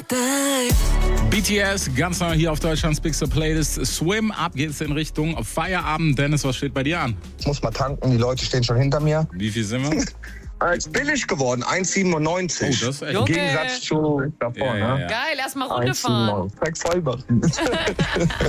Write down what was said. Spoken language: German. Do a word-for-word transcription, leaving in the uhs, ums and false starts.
B T S, ganz neu hier auf Deutschlands Bigster Playlist. Swim, ab geht's in Richtung Feierabend. Dennis, was steht bei dir an? Ich muss mal tanken, die Leute stehen schon hinter mir. Wie viel sind wir? Es ist billig geworden, eins Komma siebenundneunzig. Oh, das ist echt Im Junge. Gegensatz zu davor, Ja, ja, ne? ja. Geil, erstmal Runde fahren. eins Komma siebenundneunzig. Sechs Vollbach.